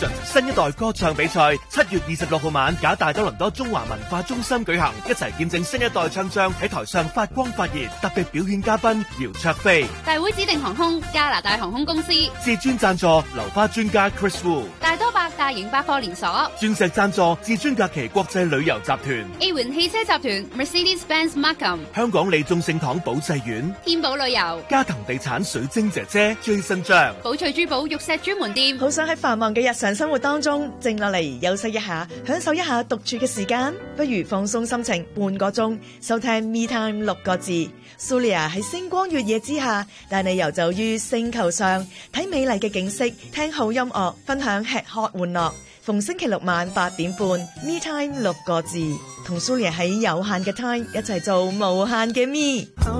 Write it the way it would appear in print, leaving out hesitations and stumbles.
新一代歌唱比賽7月26號晚，假大多倫多中華文化中心舉行，一齊見證新一代唱將喺台上發光發熱。特別表演嘉賓姚焯菲， 大會指定航空加拿大航空公司， 至尊贊助流花專家 Chris Wu， 大多百大型百貨連鎖， 鑽石贊助至尊假期國際旅遊集團， A 環汽車集團 Mercedes-Benz Markham， 香港利眾聖堂保濟院， 天寶旅遊， 嘉騰地產水晶姐姐 Jason 張， 寶翠珠寶玉石專門店。 好想喺繁忙嘅日常生活當中靜落嚟休息一下，享受一下獨處嘅時間，不如放鬆心情半個鐘，收聽 Me Time 6個字。Sulia 喺星光月夜之下，帶你遊走於星球上，睇美麗嘅景色，聽好音樂，分享吃喝玩樂。逢星期六晚8點半 Me Time 6個字，同 Sulia 喺有限嘅 time 一齊做無限嘅 Me。